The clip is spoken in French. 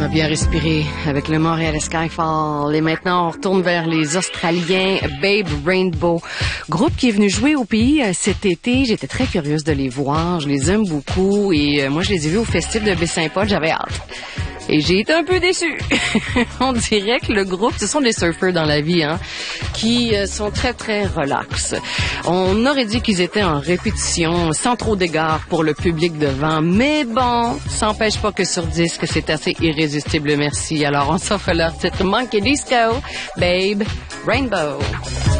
a bien respiré avec le Montréal Skyfall. Et maintenant, on retourne vers les Australiens Babe Rainbow. Groupe qui est venu jouer au pays cet été. J'étais très curieuse de les voir. Je les aime beaucoup. Et moi, je les ai vus au festival de Baie-Saint-Paul. J'avais hâte. Et j'ai été un peu déçue. On dirait que le groupe, ce sont des surfeurs dans la vie, hein, qui sont très, très relax. On aurait dit qu'ils étaient en répétition, sans trop d'égards pour le public devant. Mais bon, ça n'empêche pas que sur disque, c'est assez irrésistible, merci. Alors, on s'offre leur titre Monkey Disco, Babe Rainbow.